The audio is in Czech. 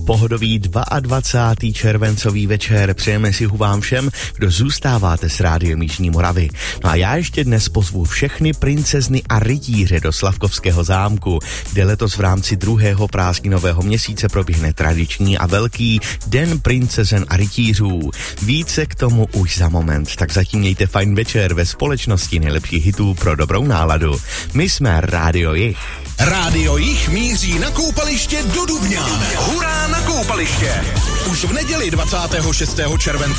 Pohodový 22. červencový večer přejeme si ho vám všem, kdo zůstáváte s Rádiem Jižní Moravy. No a já ještě dnes pozvu všechny princezny a rytíře do Slavkovského zámku, kde letos v rámci druhého prázdninového měsíce proběhne tradiční a velký Den princezen a rytířů. Více k tomu už za moment, tak zatím mějte fajn večer ve společnosti nejlepších hitů pro dobrou náladu. My jsme Rádio Jich. Rádio Jich míří na koupaliště do Dubňán. Hurá na koupaliště! Už v neděli 26. července